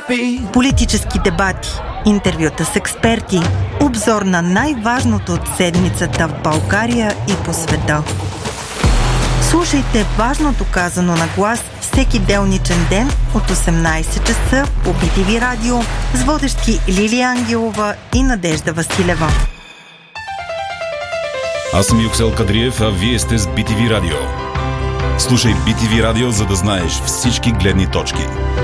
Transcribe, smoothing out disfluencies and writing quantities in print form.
Политически дебати, интервюта с експерти, обзор на най-важното от седмицата в България и по света. Слушайте важното казано на глас всеки делничен ден от 18 часа по BTV Радио с водещи Лилия Ангелова и Надежда Василева. Аз съм Юксел Кадриев, а вие сте с BTV Радио. Слушай BTV Радио, за да знаеш всички гледни точки.